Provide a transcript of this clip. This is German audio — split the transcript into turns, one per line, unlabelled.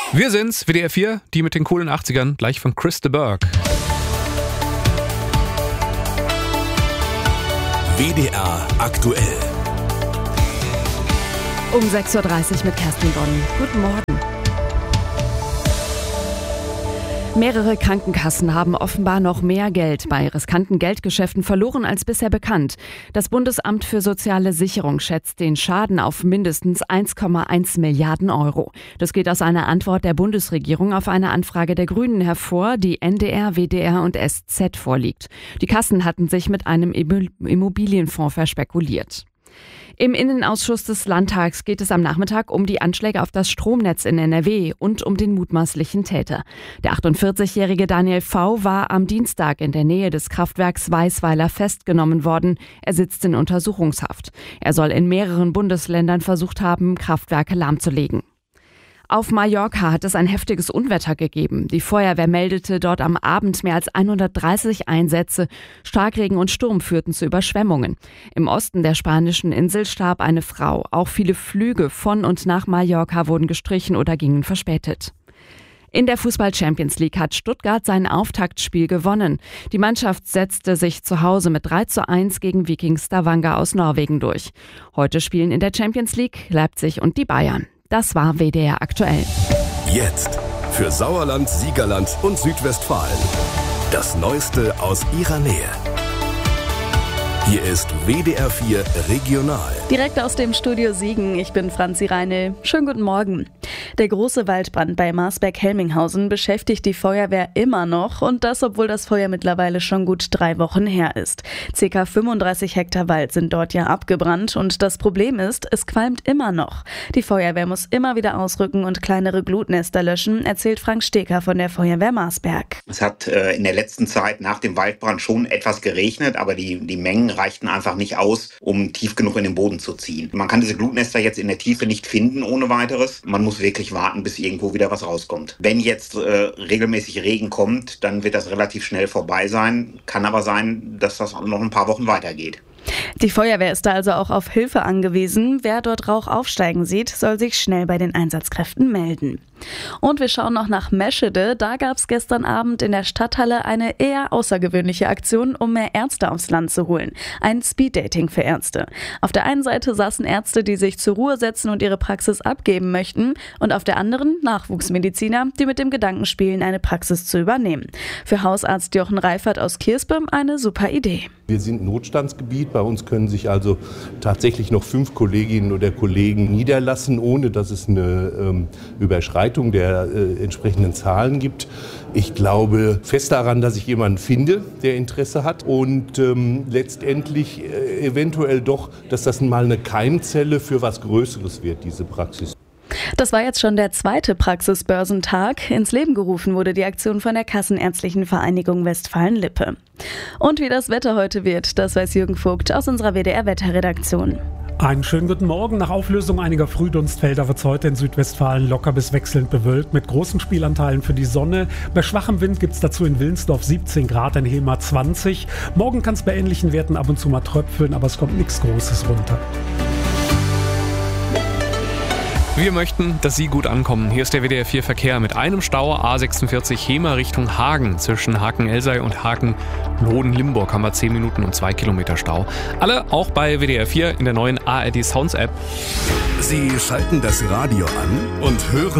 Wir sind's, WDR 4, die mit den coolen 80ern, gleich von Chris de Burgh.
WDR aktuell.
Um 6.30 Uhr mit Kerstin Bonn. Guten Morgen. Mehrere Krankenkassen haben offenbar noch mehr Geld bei riskanten Geldgeschäften verloren als bisher bekannt. Das Bundesamt für soziale Sicherung schätzt den Schaden auf mindestens 1,1 Milliarden Euro. Das geht aus einer Antwort der Bundesregierung auf eine Anfrage der Grünen hervor, die NDR, WDR und SZ vorliegt. Die Kassen hatten sich mit einem Immobilienfonds verspekuliert. Im Innenausschuss des Landtags geht es am Nachmittag um die Anschläge auf das Stromnetz in NRW und um den mutmaßlichen Täter. Der 48-jährige Daniel V. war am Dienstag in der Nähe des Kraftwerks Weisweiler festgenommen worden. Er sitzt in Untersuchungshaft. Er soll in mehreren Bundesländern versucht haben, Kraftwerke lahmzulegen. Auf Mallorca hat es ein heftiges Unwetter gegeben. Die Feuerwehr meldete dort am Abend mehr als 130 Einsätze. Starkregen und Sturm führten zu Überschwemmungen. Im Osten der spanischen Insel starb eine Frau. Auch viele Flüge von und nach Mallorca wurden gestrichen oder gingen verspätet. In der Fußball-Champions League hat Stuttgart sein Auftaktspiel gewonnen. Die Mannschaft setzte sich zu Hause mit 3:1 gegen Viking Stavanger aus Norwegen durch. Heute spielen in der Champions League Leipzig und die Bayern. Das war WDR aktuell.
Jetzt für Sauerland, Siegerland und Südwestfalen. Das Neueste aus ihrer Nähe. Hier ist WDR 4 Regional.
Direkt aus dem Studio Siegen, ich bin Franzi Reinl. Schönen guten Morgen. Der große Waldbrand bei Marsberg-Helminghausen beschäftigt die Feuerwehr immer noch und das, obwohl das Feuer mittlerweile schon gut 3 Wochen her ist. Ca. 35 Hektar Wald sind dort ja abgebrannt und das Problem ist, es qualmt immer noch. Die Feuerwehr muss immer wieder ausrücken und kleinere Glutnester löschen, erzählt Frank Steker von der Feuerwehr Marsberg.
Es hat in der letzten Zeit nach dem Waldbrand schon etwas geregnet, aber die Mengen reichten einfach nicht aus, um tief genug in den Boden zu ziehen. Man kann diese Glutnester jetzt in der Tiefe nicht finden ohne weiteres. Man muss wirklich warten, bis irgendwo wieder was rauskommt. Wenn jetzt regelmäßig Regen kommt, dann wird das relativ schnell vorbei sein. Kann aber sein, dass das noch ein paar Wochen weitergeht.
Die Feuerwehr ist da also auch auf Hilfe angewiesen. Wer dort Rauch aufsteigen sieht, soll sich schnell bei den Einsatzkräften melden. Und wir schauen noch nach Meschede. Da gab es gestern Abend in der Stadthalle eine eher außergewöhnliche Aktion, um mehr Ärzte aufs Land zu holen. Ein Speeddating für Ärzte. Auf der einen Seite saßen Ärzte, die sich zur Ruhe setzen und ihre Praxis abgeben möchten. Und auf der anderen Nachwuchsmediziner, die mit dem Gedanken spielen, eine Praxis zu übernehmen. Für Hausarzt Jochen Reifert aus Kirspe eine super Idee.
Wir sind Notstandsgebiet. Bei uns können sich also tatsächlich noch 5 Kolleginnen oder Kollegen niederlassen, ohne dass es eine Überschreitung der entsprechenden Zahlen gibt. Ich glaube fest daran, dass ich jemanden finde, der Interesse hat und letztendlich eventuell doch, dass das mal eine Keimzelle für was Größeres wird, diese Praxis.
Das war jetzt schon der 2. Praxisbörsentag. Ins Leben gerufen wurde die Aktion von der Kassenärztlichen Vereinigung Westfalen-Lippe. Und wie das Wetter heute wird, das weiß Jürgen Vogt aus unserer WDR-Wetterredaktion.
Einen schönen guten Morgen. Nach Auflösung einiger Frühdunstfelder wird es heute in Südwestfalen locker bis wechselnd bewölkt mit großen Spielanteilen für die Sonne. Bei schwachem Wind gibt es dazu in Wilnsdorf 17 Grad, in Hemer 20. Morgen kann es bei ähnlichen Werten ab und zu mal tröpfeln, aber es kommt nichts Großes runter.
Wir möchten, dass Sie gut ankommen. Hier ist der WDR 4 Verkehr mit einem Stau A46 Hemer Richtung Hagen. Zwischen Haken-Elsei und Haken-Loden-Limburg haben wir 10 Minuten und 2 Kilometer Stau. Alle auch bei WDR 4 in der neuen ARD Sounds App.
Sie schalten das Radio an und hören